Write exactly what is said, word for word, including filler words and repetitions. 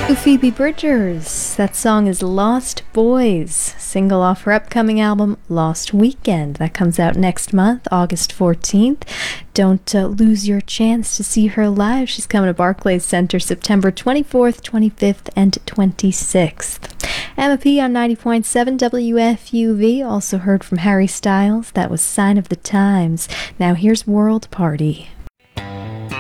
Phoebe Bridgers. That song is Lost Boys, single off her upcoming album Lost Weekend. That comes out next month, August fourteenth. Don't uh, lose your chance to see her live. She's coming to Barclays Center September twenty-fourth, twenty-fifth, and twenty-sixth. Emma P on ninety point seven W F U V. Also heard from Harry Styles. That was Sign of the Times. Now here's World Party.